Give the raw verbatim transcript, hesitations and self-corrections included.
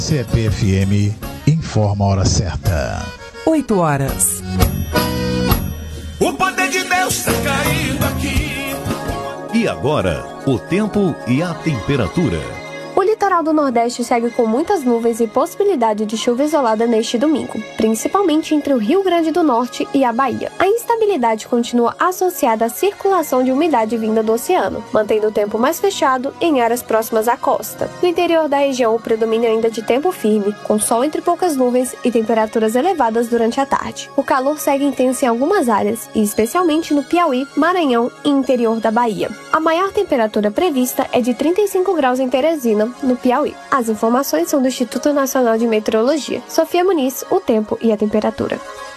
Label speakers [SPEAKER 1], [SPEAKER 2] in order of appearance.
[SPEAKER 1] C P F M informa a hora certa.
[SPEAKER 2] oito horas.
[SPEAKER 3] O poder de Deus está caindo aqui.
[SPEAKER 4] E agora, o tempo e a temperatura.
[SPEAKER 5] O litoral do Nordeste segue com muitas nuvens e possibilidade de chuva isolada neste domingo, principalmente entre o Rio Grande do Norte e a Bahia. A instabilidade continua associada à circulação de umidade vinda do oceano, mantendo o tempo mais fechado em áreas próximas à costa. No interior da região, o predomínio ainda de tempo firme, com sol entre poucas nuvens e temperaturas elevadas durante a tarde. O calor segue intenso em algumas áreas, e especialmente no Piauí, Maranhão e interior da Bahia. A maior temperatura prevista é de trinta e cinco graus em Teresina, no Piauí. As informações são do Instituto Nacional de Meteorologia. Sofia Muniz, o tempo e a temperatura.